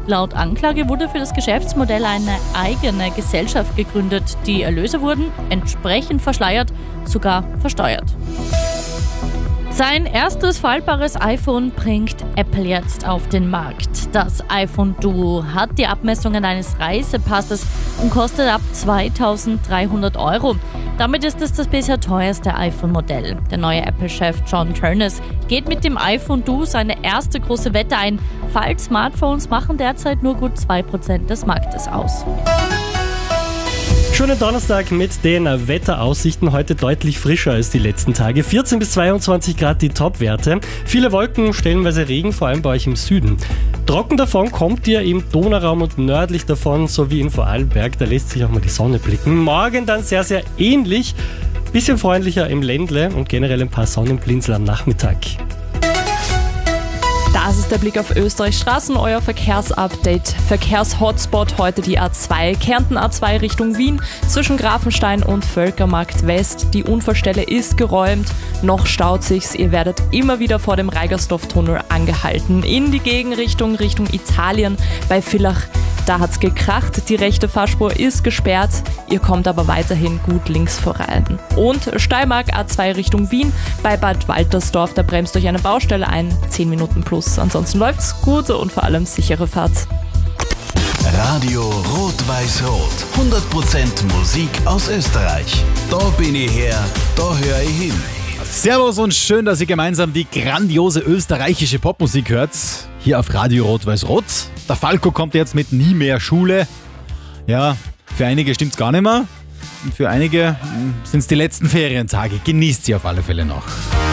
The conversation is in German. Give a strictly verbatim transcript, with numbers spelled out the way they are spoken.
Laut Anklage wurde für das Geschäftsmodell eine eigene Gesellschaft gegründet. Die Erlöse wurden entsprechend verschleiert, sogar versteuert. Sein erstes faltbares iPhone bringt Apple jetzt auf den Markt. Das iPhone Duo hat die Abmessungen eines Reisepasses und kostet ab zweitausenddreihundert Euro. Damit ist es das bisher teuerste iPhone-Modell. Der neue Apple-Chef John Ternus geht mit dem iPhone Duo seine erste große Wette ein. Faltsmartphones machen derzeit nur gut zwei Prozent des Marktes aus. Schönen Donnerstag mit den Wetteraussichten. Heute deutlich frischer als die letzten Tage. vierzehn bis zweiundzwanzig Grad die Topwerte. Viele Wolken, stellenweise Regen, vor allem bei euch im Süden. Trocken davon kommt ihr im Donauraum und nördlich davon, sowie in Vorarlberg. Da lässt sich auch mal die Sonne blicken. Morgen dann sehr, sehr ähnlich. Bisschen freundlicher im Ländle und generell ein paar Sonnenblinzel am Nachmittag. Das ist der Blick auf Österreichs Straßen, euer Verkehrsupdate. Verkehrshotspot heute die A zwei, Kärnten A zwei Richtung Wien, zwischen Grafenstein und Völkermarkt West. Die Unfallstelle ist geräumt, noch staut sich's, ihr werdet immer wieder vor dem Reigersdorf-Tunnel angehalten. In die Gegenrichtung, Richtung Italien bei Villach, da hat's gekracht, die rechte Fahrspur ist gesperrt, ihr kommt aber weiterhin gut links voran. Und Steiermark A zwei Richtung Wien, bei Bad Waltersdorf, da bremst euch eine Baustelle ein, zehn Minuten plus. Ansonsten läuft's, gute und vor allem sichere Fahrt. Radio Rot-Weiß-Rot. hundert Prozent Musik aus Österreich. Da bin ich her, da höre ich hin. Servus und schön, dass ihr gemeinsam die grandiose österreichische Popmusik hört. Hier auf Radio Rot-Weiß-Rot. Der Falco kommt jetzt mit Nie mehr Schule. Ja, für einige stimmt's gar nicht mehr. Und für einige sind es die letzten Ferientage. Genießt sie auf alle Fälle noch.